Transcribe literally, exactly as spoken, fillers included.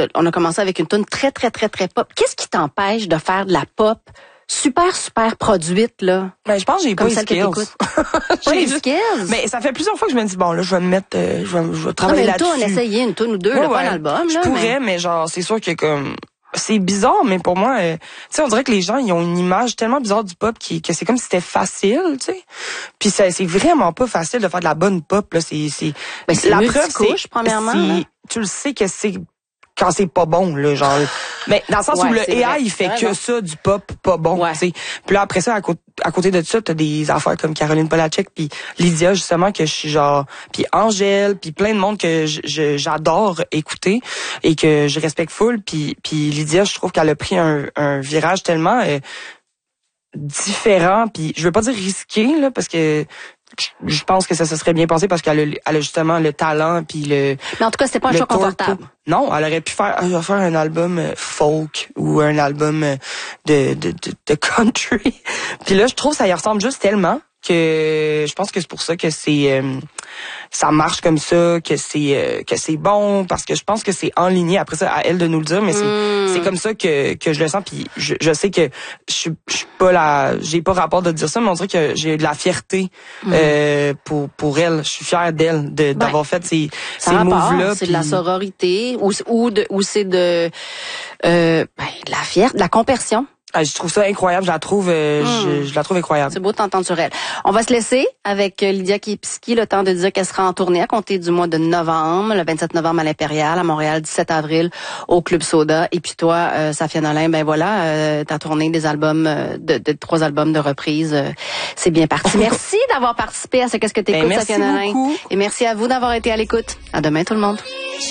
on a commencé avec une tune très, très, très, très pop. Qu'est-ce qui t'empêche de faire de la pop super, super produite, là? Ben, je pense que j'ai pas les skills. Pas les skills? Mais ça fait plusieurs fois que je me dis, bon, là, je vais me mettre, euh, je vais, je vais travailler là-dessus. Non, mais une tune, essayer une tune ou deux, ouais, là, ouais. pas un album, je là. Je pourrais, mais... mais genre, c'est sûr que comme, c'est bizarre, mais pour moi, euh, tu sais, on dirait que les gens, ils ont une image tellement bizarre du pop qui, que c'est comme si c'était facile, tu sais. Puis ça, c'est vraiment pas facile de faire de la bonne pop, là. C'est, c'est, ben, c'est la preuve, c'est, premièrement. C'est, tu le sais que c'est quand c'est pas bon, là, genre. Mais dans le sens ouais, où le A I, vrai, il fait que bon. ça, du pop pas bon, ouais. tu sais. Puis là, après ça, à, côté, à côté de ça, t'as des affaires comme Caroline Polachek, puis Lydia, justement, que je suis genre... Puis Angèle, puis plein de monde que je, je, j'adore écouter et que je respecte full. Puis, puis Lydia, je trouve qu'elle a pris un, un virage tellement euh, différent, puis je veux pas dire risqué, là, parce que... Je pense que ça se serait bien passé parce qu'elle a, elle a justement le talent puis le. Mais en tout cas, c'était pas un choix confortable. Non, elle aurait pu faire, elle va faire un album folk ou un album de de de, de country. Puis là, je trouve que ça y ressemble juste tellement que je pense que c'est pour ça que c'est euh, ça marche comme ça, que c'est euh, que c'est bon parce que je pense que c'est enligné. Après ça, à elle de nous le dire, mais c'est mm. c'est comme ça que que je le sens. Puis je, je sais que je suis je suis pas la, j'ai pas rapport de dire ça, mais on dirait que j'ai de la fierté mm. euh, pour pour elle. Je suis fière d'elle de, d'avoir ben, fait ces ces moves là. C'est puis... de la sororité ou ou de ou c'est de euh, ben, de la fierté, de la compersion. Ah, je trouve ça incroyable, je la trouve euh, mm. je, je la trouve incroyable. C'est beau de t'entendre sur elle. On va se laisser avec Lydia Kepski, le temps de dire qu'elle sera en tournée à compter du mois de novembre, le vingt-sept novembre à l'Impérial, à Montréal, dix-sept avril au Club Soda. Et puis toi, euh, Safia Nolin, ben voilà, euh, ta tournée des albums, euh, de, de trois albums de reprise, euh, c'est bien parti. Merci d'avoir participé à ce Qu'est-ce que t'écoutes, ben, Safia Nolin. Beaucoup. Et merci à vous d'avoir été à l'écoute. À demain tout le monde.